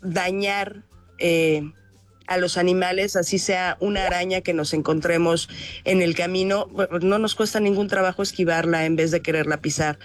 dañar a los animales, así sea una araña que nos encontremos en el camino, no nos cuesta ningún trabajo esquivarla en vez de quererla pisar.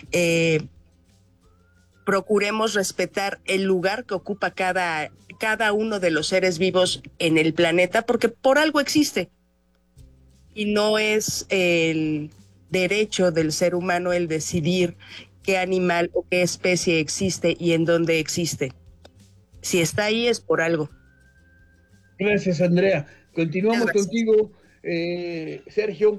Procuremos respetar el lugar que ocupa cada uno de los seres vivos en el planeta, porque por algo existe. Y no es el derecho del ser humano el decidir qué animal o qué especie existe y en dónde existe. Si está ahí es por algo. Gracias, Andrea. Continuamos contigo, Sergio.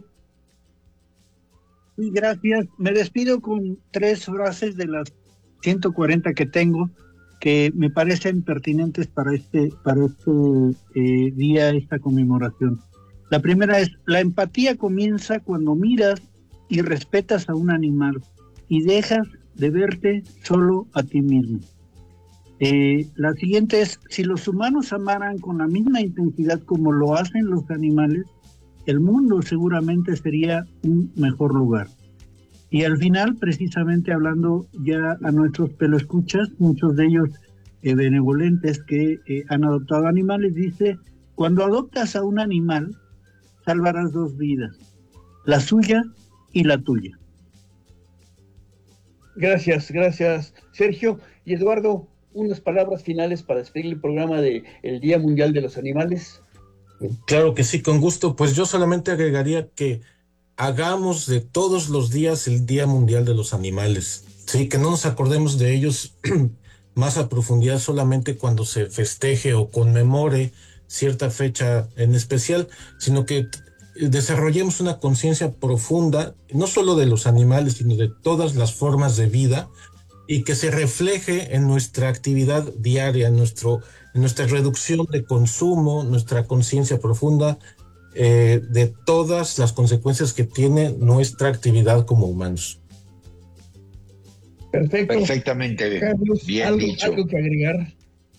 Sí, gracias. Me despido con 3 frases de las 140 que tengo que me parecen pertinentes para este día, esta conmemoración. La primera es: la empatía comienza cuando miras y respetas a un animal y dejas de verte solo a ti mismo. La siguiente es: si los humanos amaran con la misma intensidad como lo hacen los animales, el mundo seguramente sería un mejor lugar. Y al final, precisamente hablando ya a nuestros peloescuchas, muchos de ellos benevolentes que han adoptado animales, dice: cuando adoptas a un animal, salvarás 2 vidas, la suya y la tuya. Gracias, Sergio. Y Eduardo, unas palabras finales para despedir el programa del Día Mundial de los Animales. Claro que sí, con gusto. Pues yo solamente agregaría que hagamos de todos los días el Día Mundial de los Animales. Sí, que no nos acordemos de ellos más a profundidad solamente cuando se festeje o conmemore cierta fecha en especial, sino que desarrollemos una conciencia profunda, no solo de los animales, sino de todas las formas de vida, y que se refleje en nuestra actividad diaria, en nuestra reducción de consumo, nuestra conciencia profunda de todas las consecuencias que tiene nuestra actividad como humanos. Perfecto. Perfectamente Carlos, bien dicho. ¿Algo que agregar?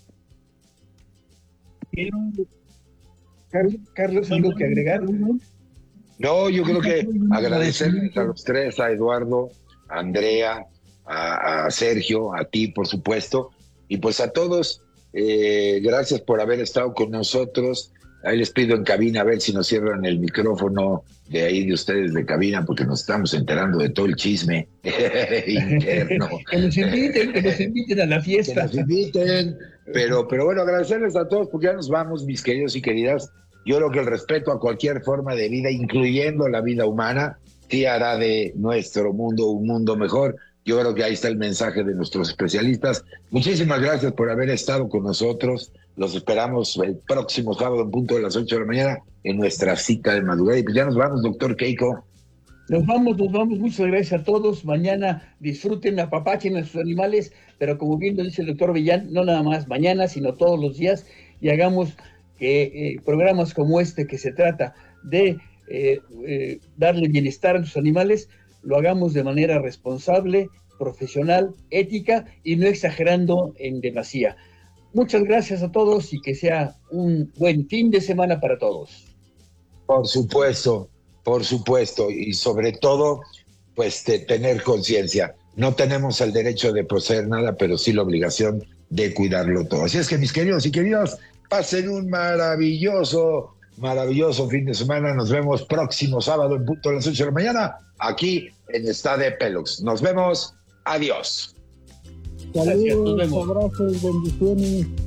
Carlos, ¿algo que agregar? No, yo creo que agradecerles a los 3, a Eduardo, a Andrea, a Sergio, a ti, por supuesto, y pues a todos, gracias por haber estado con nosotros. Ahí les pido en cabina a ver si nos cierran el micrófono de ahí de ustedes de cabina, porque nos estamos enterando de todo el chisme interno. que nos inviten a la fiesta. Que nos inviten, pero bueno, agradecerles a todos porque ya nos vamos, mis queridos y queridas. Yo creo que el respeto a cualquier forma de vida, incluyendo la vida humana, sí hará de nuestro mundo un mundo mejor. Yo creo que ahí está el mensaje de nuestros especialistas. Muchísimas gracias por haber estado con nosotros. Los esperamos el próximo sábado en punto de las 8 de la mañana en nuestra cita de madrugada. Y pues ya nos vamos, doctor Keiko. Nos vamos. Muchas gracias a todos. Mañana disfruten, apapachen a sus animales, pero como bien lo dice el doctor Villán, no nada más mañana, sino todos los días, y hagamos programas como este, que se trata de darle bienestar a sus animales, lo hagamos de manera responsable, profesional, ética y no exagerando en demasía. Muchas gracias a todos y que sea un buen fin de semana para todos. Por supuesto, y sobre todo, pues de tener conciencia. No tenemos el derecho de poseer nada, pero sí la obligación de cuidarlo todo. Así es que, mis queridos y queridas, pasen un maravilloso fin de semana. Nos vemos próximo sábado en punto de las 8 de la mañana, aquí en Stade Pelox. Nos vemos. Adiós. Saludos, abrazos, bendiciones.